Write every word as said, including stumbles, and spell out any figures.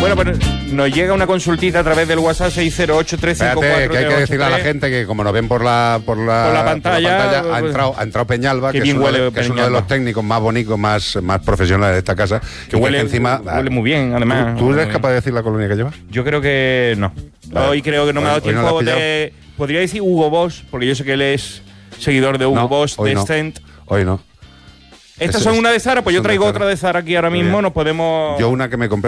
Bueno, pues nos llega una consultita a través del WhatsApp seis cero ocho tres cinco cuatro. Espérate, que hay que decirle a la gente que como nos ven por la por la, por la pantalla, por la pantalla ha, pues, entrado, ha entrado Peñalba, que, es uno, huele de, que es uno de Peñalba. los técnicos más bonitos, más, más profesionales de esta casa. Que y huele, que encima, huele muy bien, además. ¿Tú, tú eres capaz de decir la colonia que lleva? Yo creo que no. Vale. Hoy creo que no me ha dado Hoy- hoy no la tiempo has pillado. de... Podría decir Hugo Boss, porque yo sé que él es seguidor de Hugo No, Boss, hoy de no. Stent. Hoy no. Estas Ese son es- una de Zara, pues yo son de traigo Zara. otra de Zara aquí ahora Muy mismo. bien. Nos podemos... Yo una que me compré